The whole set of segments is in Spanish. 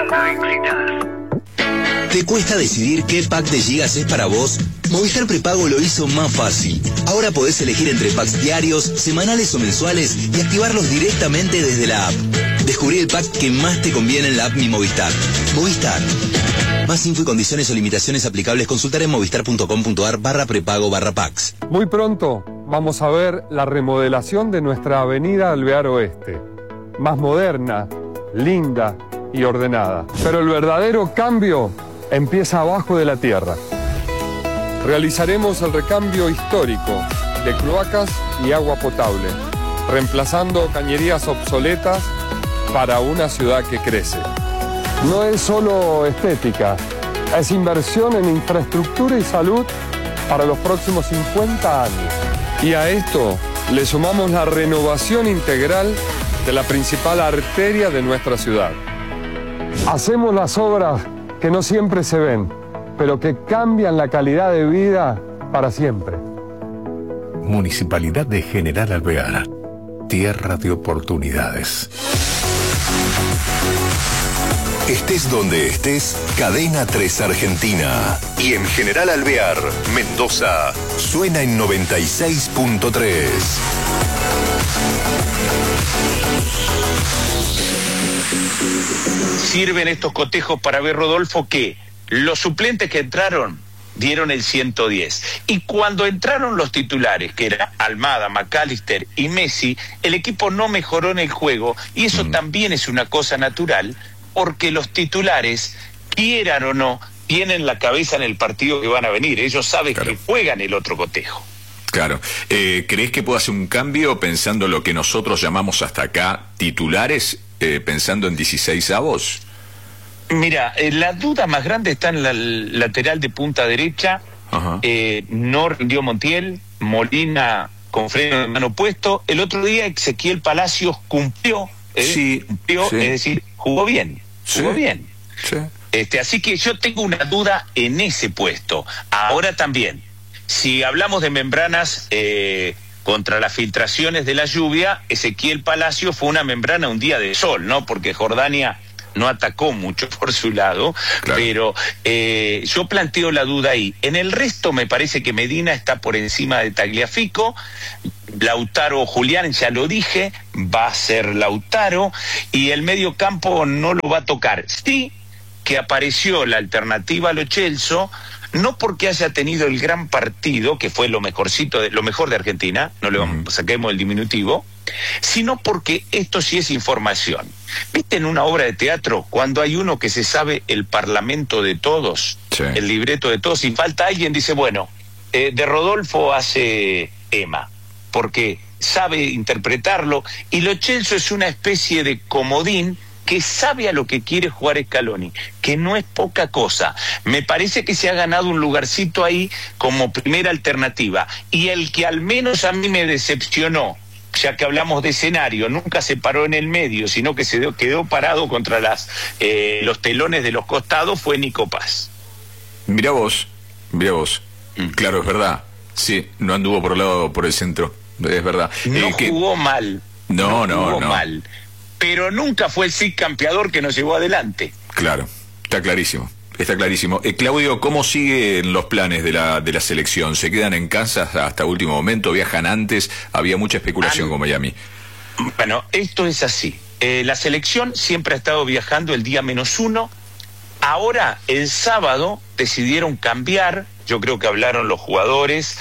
¿Te cuesta decidir qué pack de gigas es para vos? Movistar Prepago lo hizo más fácil. Ahora podés elegir entre packs diarios, semanales o mensuales y activarlos directamente desde la app. Descubrí el pack que más te conviene en la app Mi Movistar. Movistar. Más info y condiciones o limitaciones aplicables consultar en movistar.com.ar/prepago/packs. Muy pronto vamos a ver la remodelación de nuestra avenida Alvear Oeste. Más moderna, linda y ordenada. Pero el verdadero cambio empieza abajo de la tierra. Realizaremos el recambio histórico de cloacas y agua potable, reemplazando cañerías obsoletas para una ciudad que crece. No es solo estética, es inversión en infraestructura y salud para los próximos 50 años. Y a esto le sumamos la renovación integral de la principal arteria de nuestra ciudad. Hacemos las obras que no siempre se ven, pero que cambian la calidad de vida para siempre. Municipalidad de General Alvear. Tierra de oportunidades. Estés donde estés, Cadena 3 Argentina. Y en General Alvear, Mendoza, suena en 96.3. Sirven estos cotejos para ver, Rodolfo, que los suplentes que entraron dieron el 110. Y cuando entraron los titulares, que eran Almada, McAllister y Messi, el equipo no mejoró en el juego, y eso también es una cosa natural, porque los titulares, quieran o no, tienen la cabeza en el partido que van a venir. Ellos saben que juegan el otro cotejo. Claro. ¿Crees que puede hacer un cambio pensando lo que nosotros llamamos hasta acá titulares, pensando en 16avos? Mira, la duda más grande está en la lateral de punta derecha. No rindió Montiel, Molina con freno de mano puesto. El otro día Ezequiel Palacios cumplió, cumplió, es decir, jugó bien. Sí. Así que yo tengo una duda en ese puesto. Ahora también, si hablamos de membranas contra las filtraciones de la lluvia, Ezequiel Palacios fue una membrana un día de sol, ¿no? Porque Jordania no atacó mucho por su lado, pero yo planteo la duda ahí. En el resto me parece que Medina está por encima de Tagliafico. Lautaro Julián, ya lo dije, va a ser Lautaro, y el medio campo no lo va a tocar. Sí que apareció la alternativa a Lo Celso, no porque haya tenido el gran partido, que fue lo mejor de Argentina, no le saquemos el diminutivo, sino porque esto sí es información. ¿Viste en una obra de teatro cuando hay uno que se sabe el parlamento de todos, el libreto de todos, y falta alguien, dice, bueno, de Rodolfo hace Emma, porque sabe interpretarlo, y Lo Celso es una especie de comodín que sabe a lo que quiere jugar Scaloni, que no es poca cosa. Me parece que se ha ganado un lugarcito ahí como primera alternativa, y el que al menos a mí me decepcionó, ya que hablamos de escenario, nunca se paró en el medio, sino que quedó parado contra los telones de los costados, fue Nico Paz. Mirá vos. Claro, es verdad. Sí, no anduvo por el centro, es verdad. No jugó mal. No. Mal. Pero nunca fue el Cid campeador que nos llevó adelante. Claro, está clarísimo. Claudio, ¿cómo siguen los planes de la selección? ¿Se quedan en casa hasta último momento? ¿Viajan antes? Había mucha especulación con Miami. Bueno, esto es así. La selección siempre ha estado viajando el día -1. Ahora, el sábado, decidieron cambiar. Yo creo que hablaron los jugadores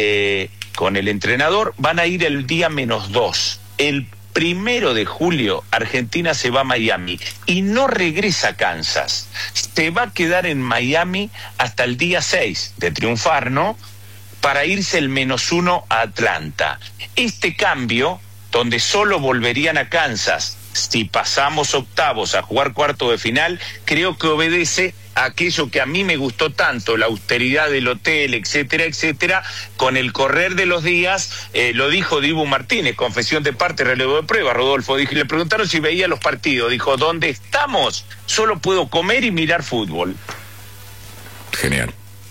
con el entrenador. Van a ir el día -2. El 1 de julio, Argentina se va a Miami y no regresa a Kansas. Se va a quedar en Miami hasta el día 6 de triunfar, ¿no? Para irse el -1 a Atlanta. Este cambio, donde solo volverían a Kansas si pasamos octavos a jugar cuarto de final, creo que obedece a aquello que a mí me gustó tanto, la austeridad del hotel, etcétera, etcétera. Con el correr de los días, lo dijo Dibu Martínez, confesión de parte, relevo de prueba, Rodolfo, le preguntaron si veía los partidos, dijo, ¿dónde estamos? Solo puedo comer y mirar fútbol. Genial.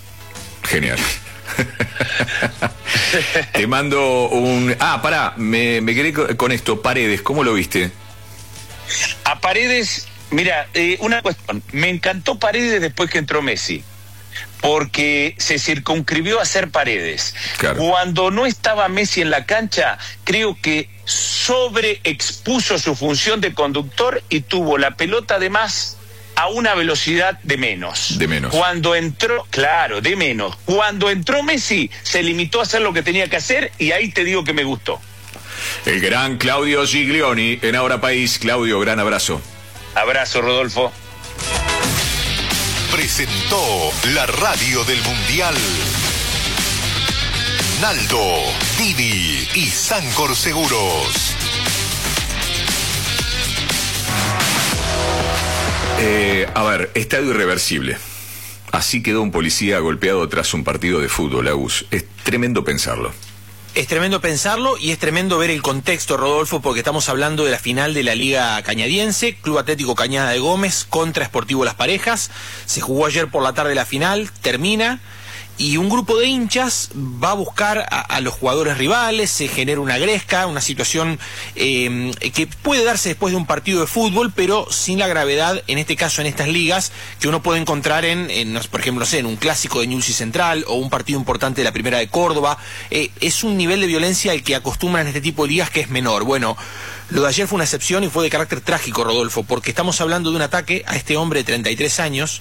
Te mando un... pará, me quedé con esto. Paredes, ¿cómo lo viste? A Paredes Mira, una cuestión. Me encantó Paredes después que entró Messi, porque se circunscribió a hacer Paredes. Claro. Cuando no estaba Messi en la cancha, creo que sobreexpuso su función de conductor y tuvo la pelota de más a una velocidad de menos. De menos. Cuando entró, claro, de menos. Cuando entró Messi, se limitó a hacer lo que tenía que hacer y ahí te digo que me gustó. El gran Claudio Giglioni en Ahora País. Claudio, gran abrazo. Abrazo, Rodolfo. Presentó la radio del Mundial Naldo, Didi y Sancor Seguros. A ver, estadio irreversible. Así quedó un policía golpeado tras un partido de fútbol, Agus. Es tremendo pensarlo. Es tremendo pensarlo y es tremendo ver el contexto, Rodolfo, porque estamos hablando de la final de la Liga Cañadiense, Club Atlético Cañada de Gómez contra Sportivo Las Parejas. Se jugó ayer por la tarde la final, termina, y un grupo de hinchas va a buscar a los jugadores rivales, se genera una gresca, una situación que puede darse después de un partido de fútbol, pero sin la gravedad, en este caso en estas ligas, que uno puede encontrar por ejemplo, no sé, en un clásico de Newell's y Central o un partido importante de la Primera de Córdoba. Es un nivel de violencia al que acostumbran este tipo de ligas que es menor. Bueno, lo de ayer fue una excepción y fue de carácter trágico, Rodolfo, porque estamos hablando de un ataque a este hombre de 33 años.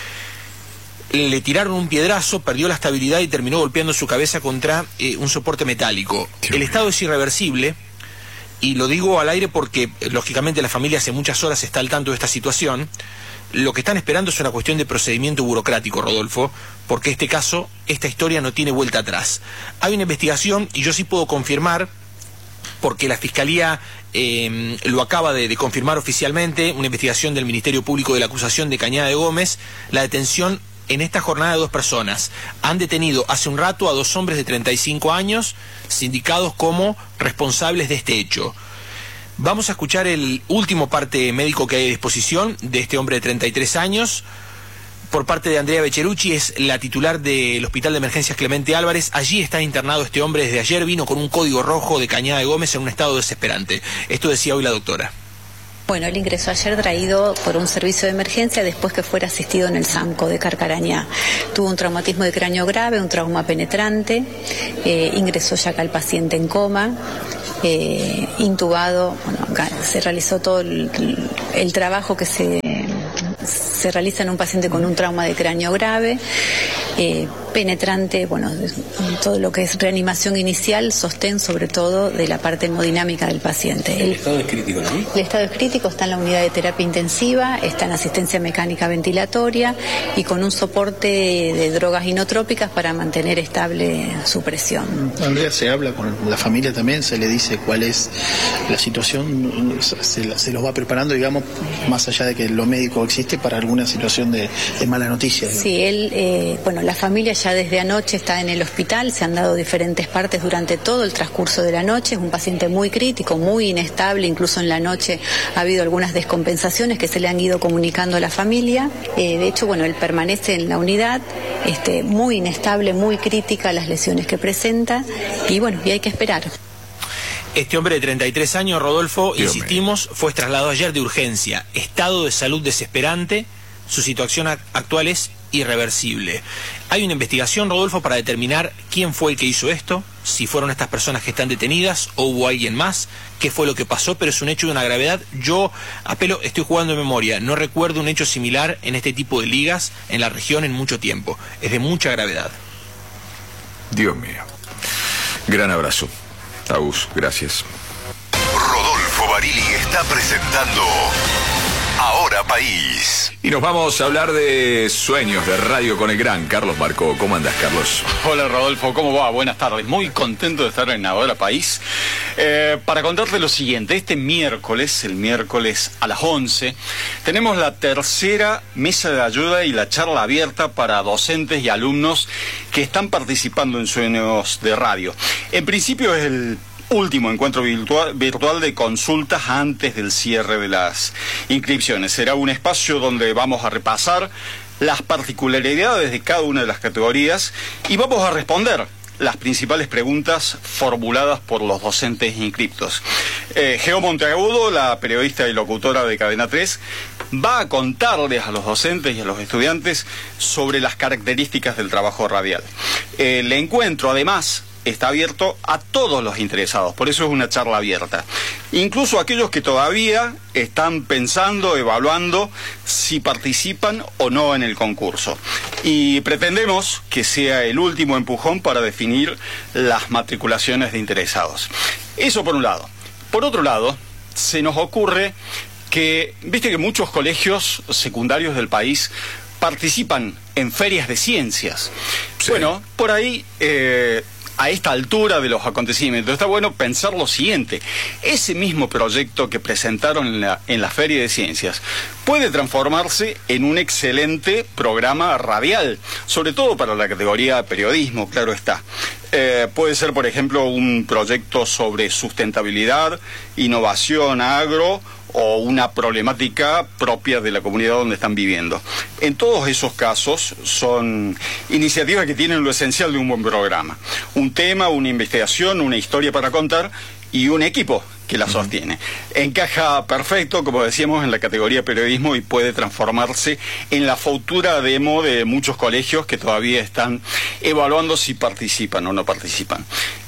Le tiraron un piedrazo, perdió la estabilidad y terminó golpeando su cabeza contra un soporte metálico. El estado es irreversible, y lo digo al aire porque, lógicamente, la familia hace muchas horas está al tanto de esta situación. Lo que están esperando es una cuestión de procedimiento burocrático, Rodolfo, porque este caso, esta historia no tiene vuelta atrás. Hay una investigación, y yo sí puedo confirmar, porque la Fiscalía lo acaba de confirmar oficialmente, una investigación del Ministerio Público de la acusación de Cañada de Gómez, la detención en esta jornada de 2 personas. Han detenido hace un rato a 2 hombres de 35 años, sindicados como responsables de este hecho. Vamos a escuchar el último parte médico que hay a disposición de este hombre de 33 años, por parte de Andrea Becherucci, es la titular del Hospital de Emergencias Clemente Álvarez. Allí está internado este hombre desde ayer, vino con un código rojo de Cañada de Gómez en un estado desesperante. Esto decía hoy la doctora. Bueno, él ingresó ayer traído por un servicio de emergencia después que fuera asistido en el SAMCO de Carcarañá. Tuvo un traumatismo de cráneo grave, un trauma penetrante, ingresó ya acá el paciente en coma, intubado. Bueno, acá se realizó todo el trabajo que se realiza en un paciente con un trauma de cráneo grave, penetrante, bueno, todo lo que es reanimación inicial, sostén sobre todo de la parte hemodinámica del paciente. El estado es crítico, ¿no? El estado es crítico, está en la unidad de terapia intensiva, está en asistencia mecánica ventilatoria y con un soporte de drogas inotrópicas para mantener estable su presión. Andrea, ¿se habla con la familia también? ¿Se le dice cuál es la situación? ¿Se los va preparando, digamos, más allá de que lo médico existe para alguna situación de mala noticia? Digamos? Sí, él, bueno, la familia ya desde anoche está en el hospital, se han dado diferentes partes durante todo el transcurso de la noche, es un paciente muy crítico, muy inestable, incluso en la noche ha habido algunas descompensaciones que se le han ido comunicando a la familia. De hecho, bueno, él permanece en la unidad, muy inestable, muy crítica las lesiones que presenta y bueno, y hay que esperar. Este hombre de 33 años, Rodolfo, Dios insistimos, fue trasladado ayer de urgencia, estado de salud desesperante, su situación actual es irreversible. Hay una investigación, Rodolfo, para determinar quién fue el que hizo esto, si fueron estas personas que están detenidas o hubo alguien más, qué fue lo que pasó, pero es un hecho de una gravedad. Yo estoy jugando en memoria, no recuerdo un hecho similar en este tipo de ligas en la región en mucho tiempo. Es de mucha gravedad. Dios mío. Gran abrazo. Agus, gracias. Rodolfo Barili está presentando Ahora País. Y nos vamos a hablar de sueños de radio con el gran Carlos Marcó. ¿Cómo andas, Carlos? Hola, Rodolfo, ¿cómo va? Buenas tardes. Muy contento de estar en Ahora País. Para contarte lo siguiente, el miércoles a las 11, tenemos la tercera mesa de ayuda y la charla abierta para docentes y alumnos que están participando en Sueños de Radio. En principio es el último encuentro virtual de consultas antes del cierre de las inscripciones. Será un espacio donde vamos a repasar las particularidades de cada una de las categorías y vamos a responder las principales preguntas formuladas por los docentes inscriptos. Geo Monteagudo, la periodista y locutora de Cadena 3, va a contarles a los docentes y a los estudiantes sobre las características del trabajo radial. El encuentro, además, está abierto a todos los interesados, por eso es una charla abierta. Incluso aquellos que todavía están pensando, evaluando si participan o no en el concurso. Y pretendemos que sea el último empujón para definir las matriculaciones de interesados. Eso por un lado. Por otro lado, se nos ocurre que, viste que muchos colegios secundarios del país participan en ferias de ciencias. Sí. Bueno, por ahí... a esta altura de los acontecimientos, está bueno pensar lo siguiente. Ese mismo proyecto que presentaron en la Feria de Ciencias puede transformarse en un excelente programa radial, sobre todo para la categoría periodismo, claro está. Puede ser, por ejemplo, un proyecto sobre sustentabilidad, innovación agro, o una problemática propia de la comunidad donde están viviendo. En todos esos casos son iniciativas que tienen lo esencial de un buen programa. Un tema, una investigación, una historia para contar y un equipo que la sostiene. Encaja perfecto, como decíamos, en la categoría periodismo y puede transformarse en la futura demo de muchos colegios que todavía están evaluando si participan o no participan.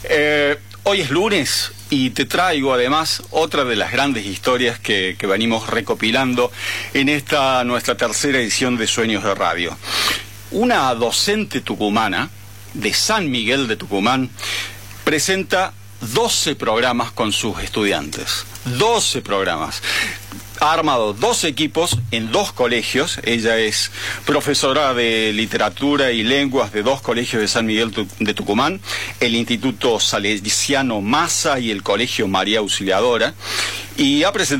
Hoy es lunes y te traigo además otra de las grandes historias que venimos recopilando en esta nuestra tercera edición de Sueños de Radio. Una docente tucumana de San Miguel de Tucumán presenta 12 programas con sus estudiantes. 12 programas. Ha armado 2 equipos en 2 colegios. Ella es profesora de literatura y lenguas de 2 colegios de San Miguel de Tucumán, el Instituto Salesiano Massa y el Colegio María Auxiliadora, y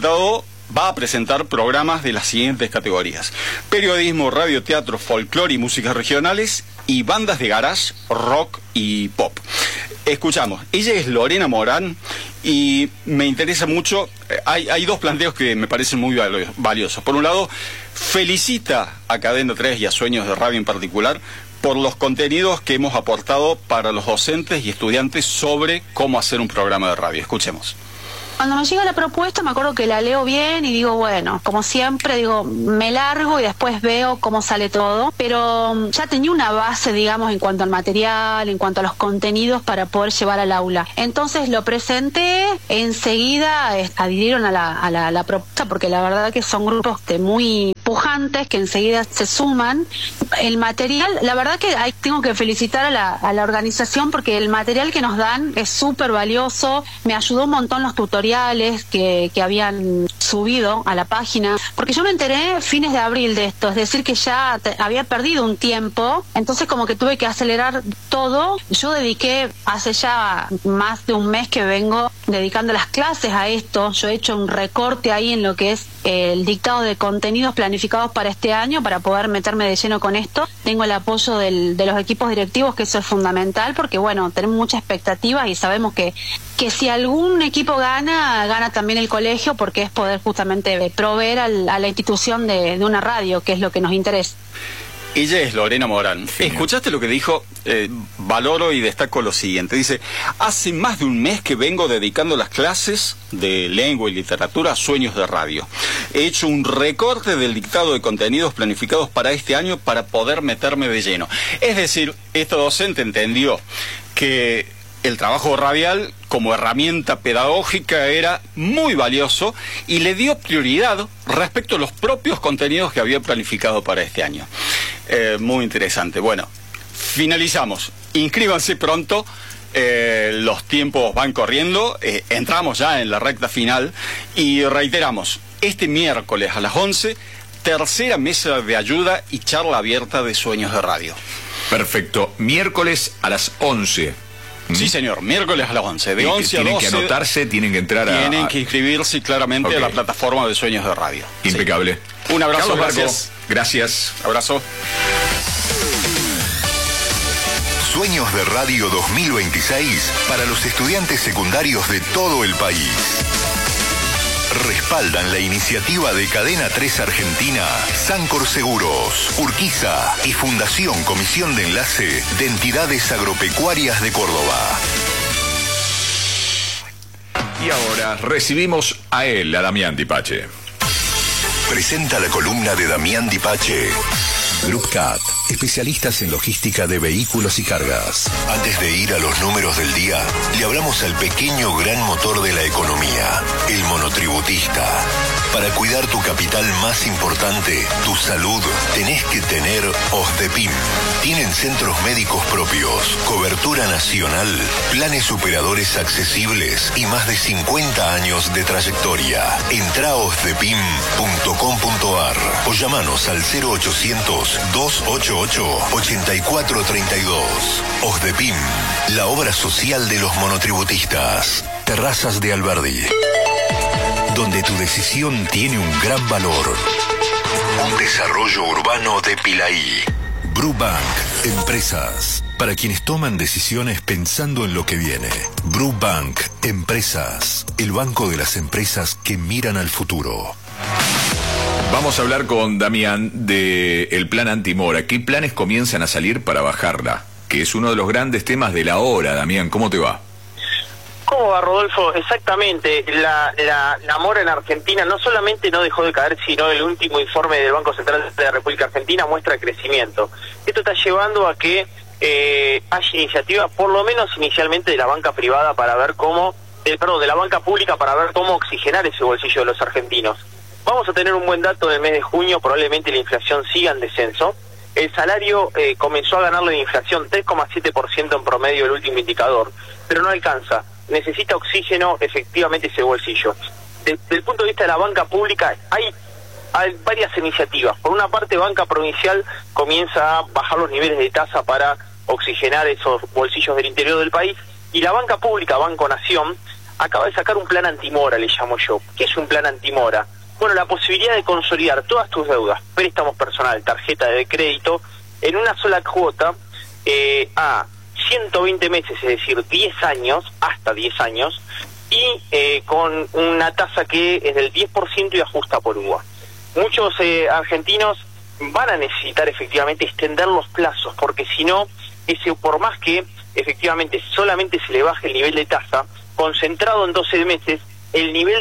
va a presentar programas de las siguientes categorías: periodismo, radioteatro, folclore y músicas regionales, y bandas de garage, rock y pop. Escuchamos, ella es Lorena Morán y me interesa mucho, hay 2 planteos que me parecen muy valiosos. Por un lado, felicita a Cadena 3 y a Sueños de Radio en particular por los contenidos que hemos aportado para los docentes y estudiantes sobre cómo hacer un programa de radio. Escuchemos. Cuando me llega la propuesta me acuerdo que la leo bien y digo, bueno, como siempre, digo, me largo y después veo cómo sale todo, pero ya tenía una base, digamos, en cuanto al material, en cuanto a los contenidos para poder llevar al aula. Entonces lo presenté, enseguida adhirieron a la propuesta, porque la verdad que son grupos muy pujantes que enseguida se suman. El material, la verdad que tengo que felicitar a la organización, porque el material que nos dan es súper valioso, me ayudó un montón los tutoriales que habían subido a la página, porque yo me enteré fines de abril de esto, es decir que ya había perdido un tiempo, entonces como que tuve que acelerar todo. Yo dediqué hace ya más de un mes que vengo dedicando las clases a esto. Yo he hecho un recorte ahí en lo que es el dictado de contenidos planificados para este año para poder meterme de lleno con esto. Tengo el apoyo de los equipos directivos, que eso es fundamental, porque bueno, tenemos mucha expectativa y sabemos que si algún equipo gana también el colegio, porque es poder justamente proveer a la institución de una radio, que es lo que nos interesa. Ella es Lorena Morán. Genial. ¿Escuchaste lo que dijo? Valoro y destaco lo siguiente. Dice, hace más de un mes que vengo dedicando las clases de lengua y literatura a Sueños de Radio. He hecho un recorte del dictado de contenidos planificados para este año para poder meterme de lleno. Es decir, esta docente entendió que el trabajo radial como herramienta pedagógica era muy valioso y le dio prioridad respecto a los propios contenidos que había planificado para este año. Muy interesante. Bueno, finalizamos. Inscríbanse pronto. Los tiempos van corriendo. Entramos ya en la recta final. Y reiteramos, este miércoles a las 11, tercera mesa de ayuda y charla abierta de Sueños de Radio. Perfecto. Miércoles a las 11. Sí, señor, miércoles a las 11. De 11 a 12. Tienen que anotarse, tienen que entrar Tienen que inscribirse claramente a la plataforma de Sueños de Radio. Impecable. Sí. Un abrazo, Carlos gracias. Gracias. Abrazo. Sueños de Radio 2026 para los estudiantes secundarios de todo el país. Respaldan la iniciativa de Cadena 3 Argentina, Sancor Seguros, Urquiza y Fundación Comisión de Enlace de Entidades Agropecuarias de Córdoba. Y ahora recibimos a Damián Dipache. Presenta la columna de Damián Dipache. Group Cat, especialistas en logística de vehículos y cargas. Antes de ir a los números del día, le hablamos al pequeño gran motor de la economía, el monotributista. Para cuidar tu capital más importante, tu salud, tenés que tener OSDEPIM. Tienen centros médicos propios, cobertura nacional, planes superadores accesibles y más de 50 años de trayectoria. Entra a osdepim.com.ar o llamanos al 0800-288-8432. OSDEPIM, la obra social de los monotributistas. Terrazas de Alberdi, donde tu decisión tiene un gran valor. Un desarrollo urbano de Pilaí. Brubank, empresas. Para quienes toman decisiones pensando en lo que viene. Brubank, empresas. El banco de las empresas que miran al futuro. Vamos a hablar con Damián del plan antimora. ¿Qué planes comienzan a salir para bajarla? Que es uno de los grandes temas de la hora. Damián, ¿cómo te va? ¿Cómo va, Rodolfo? Exactamente. La mora en Argentina no solamente no dejó de caer, sino el último informe del Banco Central de la República Argentina muestra crecimiento. Esto está llevando a que haya iniciativa, por lo menos inicialmente, de la banca privada para ver cómo, de la banca pública para ver cómo oxigenar ese bolsillo de los argentinos. Vamos a tener un buen dato del mes de junio, probablemente la inflación siga en descenso. El salario comenzó a ganarle la inflación 3,7% en promedio el último indicador, pero no alcanza. Necesita oxígeno efectivamente ese bolsillo. Desde el punto de vista de la banca pública hay varias iniciativas. Por una parte, banca provincial comienza a bajar los niveles de tasa para oxigenar esos bolsillos del interior del país, y la banca pública, Banco Nación, acaba de sacar un plan antimora, le llamo yo. ¿Qué es un plan antimora? Bueno, la posibilidad de consolidar todas tus deudas, préstamos personal, tarjeta de crédito, en una sola cuota a 120 meses, es decir, 10 años, hasta 10 años, y con una tasa que es del 10% y ajusta por UVA. Muchos argentinos van a necesitar efectivamente extender los plazos, porque si no, por más que efectivamente solamente se le baje el nivel de tasa, concentrado en 12 meses, el nivel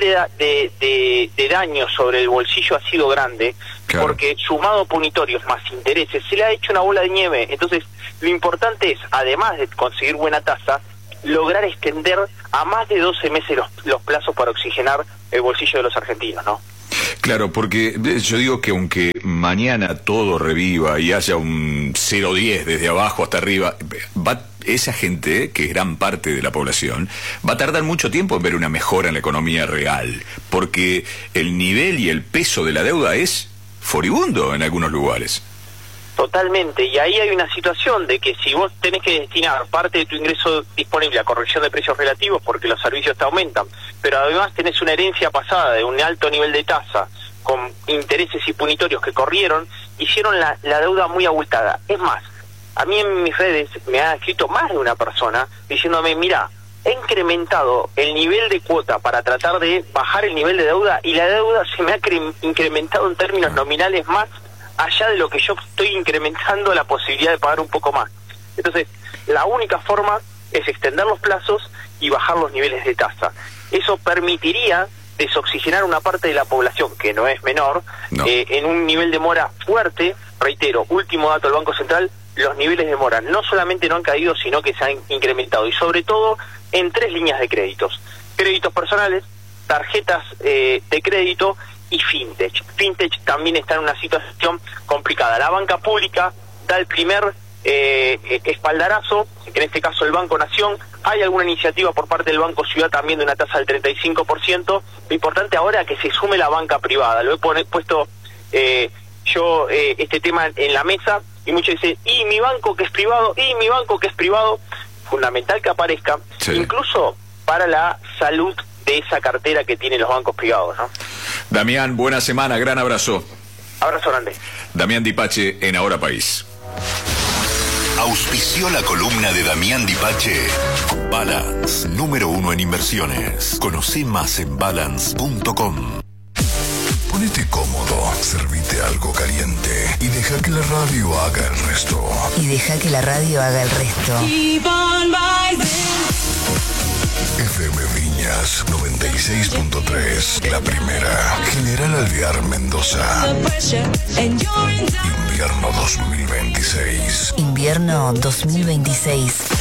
de daño sobre el bolsillo ha sido grande, claro, porque sumado punitorios más intereses, se le ha hecho una bola de nieve. Entonces, lo importante es, además de conseguir buena tasa, lograr extender a más de 12 meses los plazos para oxigenar el bolsillo de los argentinos, ¿no? Claro, porque yo digo que aunque mañana todo reviva y haya un 0,10 desde abajo hasta arriba, esa gente, que es gran parte de la población, va a tardar mucho tiempo en ver una mejora en la economía real, porque el nivel y el peso de la deuda es furibundo en algunos lugares. Totalmente, y ahí hay una situación de que si vos tenés que destinar parte de tu ingreso disponible a corrección de precios relativos porque los servicios te aumentan, pero además tenés una herencia pasada de un alto nivel de tasa con intereses y punitorios que corrieron, hicieron la deuda muy abultada. Es más, a mí en mis redes me ha escrito más de una persona diciéndome, mira, he incrementado el nivel de cuota para tratar de bajar el nivel de deuda y la deuda se me ha incrementado en términos nominales más allá de lo que yo estoy incrementando la posibilidad de pagar un poco más. Entonces, la única forma es extender los plazos y bajar los niveles de tasa. Eso permitiría desoxigenar una parte de la población, que no es menor, en un nivel de mora fuerte. Reitero, último dato del Banco Central, los niveles de mora no solamente no han caído, sino que se han incrementado, y sobre todo en 3 líneas de créditos: créditos personales, tarjetas de crédito y fintech. Fintech también está en una situación complicada. La banca pública da el primer espaldarazo, en este caso el Banco Nación. Hay alguna iniciativa por parte del Banco Ciudad también de una tasa del 35%. Lo importante ahora es que se sume la banca privada. Lo he puesto yo este tema en la mesa, y muchos dicen, y mi banco que es privado, y mi banco que es privado. Fundamental que aparezca, sí, incluso para la salud de esa cartera que tienen los bancos privados, ¿no? Damián, buena semana, gran abrazo. Abrazo grande. Damián Dipache en Ahora País. Auspició la columna de Damián Dipache. Balance, número 1 en inversiones. Conocí más en balance.com. Ponete cómodo, servite algo caliente y deja que la radio haga el resto. FM Viñas 96.3, la primera. General Alvear, Mendoza. Invierno 2026. Invierno 2026.